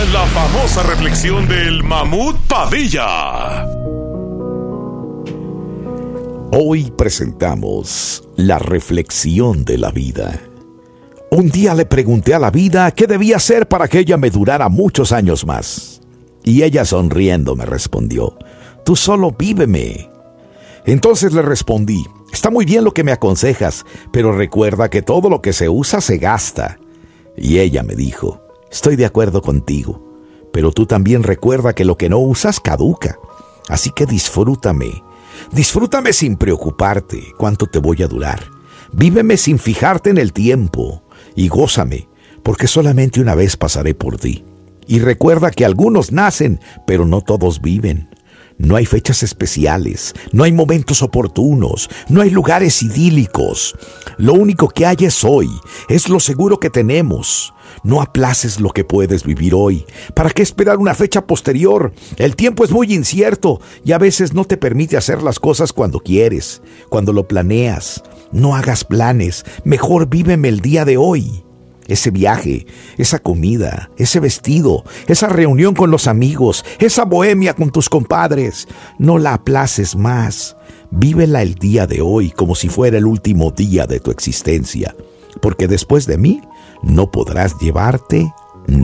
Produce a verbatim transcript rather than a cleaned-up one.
la famosa reflexión del Mamut Padilla. Hoy presentamos la reflexión de la vida. Un día le pregunté a la vida qué debía hacer para que ella me durara muchos años más. Y ella sonriendo me respondió: tú solo víveme. Entonces le respondí: está muy bien lo que me aconsejas, pero recuerda que todo lo que se usa se gasta. Y ella me dijo: estoy de acuerdo contigo, pero tú también recuerda que lo que no usas caduca. Así que disfrútame. Disfrútame sin preocuparte cuánto te voy a durar. Víveme sin fijarte en el tiempo y gózame, porque solamente una vez pasaré por ti. Y recuerda que algunos nacen, pero no todos viven. No hay fechas especiales, no hay momentos oportunos, no hay lugares idílicos. Lo único que hay es hoy, es lo seguro que tenemos. No aplaces lo que puedes vivir hoy. ¿Para qué esperar una fecha posterior? El tiempo es muy incierto y a veces no te permite hacer las cosas cuando quieres, cuando lo planeas. No hagas planes, mejor víveme el día de hoy. Ese viaje, esa comida, ese vestido, esa reunión con los amigos, esa bohemia con tus compadres, no la aplaces más. Vívela el día de hoy como si fuera el último día de tu existencia, porque después de mí no podrás llevarte